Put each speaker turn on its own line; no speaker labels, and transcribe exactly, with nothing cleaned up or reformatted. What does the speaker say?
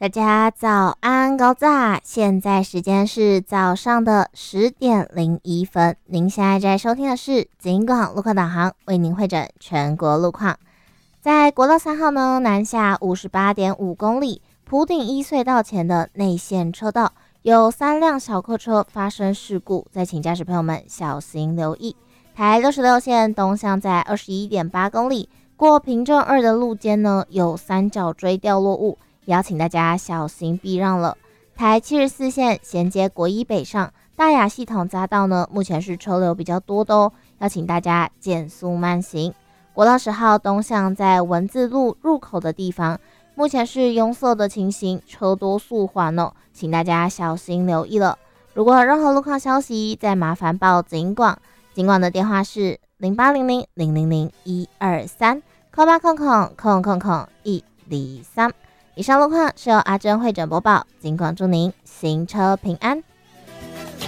大家早安，高炸！现在时间是早上的十点零一分。您现在在收听的是警广路况导航，为您会诊全国路况。在国道三号呢，南下五十八点五公里，埔顶一隧道前的内线车道有三辆小客车发生事故，再请驾驶朋友们小心留意。台六十六线东向在二十一点八公里，过平镇二的路肩呢有三角锥掉落物。也要请大家小心避让了。台七十四线衔接国一北上大雅系统匝道呢，目前是车流比较多的哦，要请大家减速慢行。国道十号东向在文字路入口的地方，目前是拥塞的情形，车多速缓哦，请大家小心留意了。如果有任何路况消息，再麻烦报警广，警广的电话是零八零零零零零一二三空八空空空空空一零三。以上路况是由阿珍会诊播报，警广祝您行车平安。